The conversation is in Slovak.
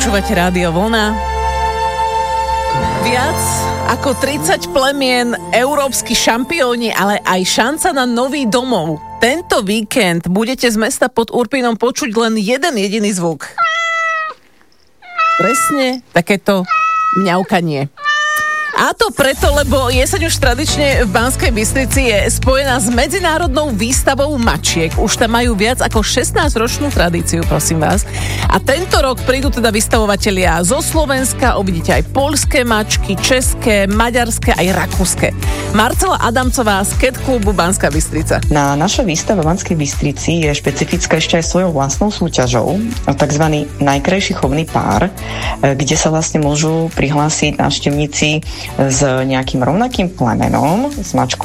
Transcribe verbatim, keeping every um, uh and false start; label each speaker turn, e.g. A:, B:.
A: Počúvate Rádio Vlna. Viac ako tridsať plemien, európski šampióni, ale aj šanca na nový domov. Tento víkend budete z mesta pod Urpínom počuť len jeden jediný zvuk. Presne takéto mňaukanie. A to preto, lebo jeseň už tradične v Banskej Bystrici je spojená s medzinárodnou výstavou mačiek. Už tam majú viac ako šestnásťročnú tradíciu, prosím vás. A tento rok prídu teda vystavovatelia zo Slovenska, uvidíte aj poľské mačky, české, maďarské, aj rakúske. Marcela Adamcová z Cat Klubu Banská Bystrica.
B: Na našej výstave v Banskej Bystrici je špecifická ešte aj svojou vlastnou súťažou, tzv. Najkrajší chovný pár, kde sa vlastne môžu prihlásiť návštevníci s nejakým rovnakým plemenom, s mačkou